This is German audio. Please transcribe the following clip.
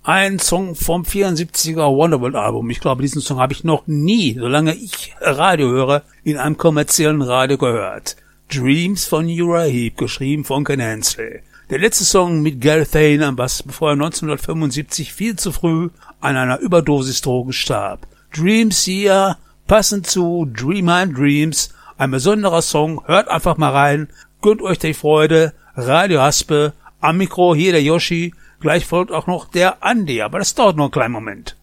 Ein Song vom 74er Wonderworld Album. Ich glaube, diesen Song habe ich noch nie, solange ich Radio höre, in einem kommerziellen Radio gehört. Dreams von Uriah Heep, geschrieben von Ken Hensley. Der letzte Song mit Gareth Thane am Bass, bevor er 1975 viel zu früh an einer Überdosis Drogen starb. Dreams hier, passend zu Dreamheim Dreams, ein besonderer Song, hört einfach mal rein, gönnt euch die Freude, Radio Haspe, am Mikro hier der Yoshi, gleich folgt auch noch der Andi, aber das dauert noch einen kleinen Moment.